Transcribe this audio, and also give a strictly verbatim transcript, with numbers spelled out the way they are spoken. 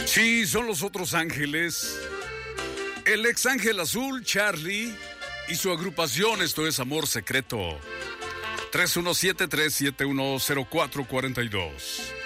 Sí, son los otros ángeles. El ex ángel azul, Charlie, y su agrupación. Esto es Amor Secreto. tres uno siete, tres siete uno, cero cuatro cuatro dos.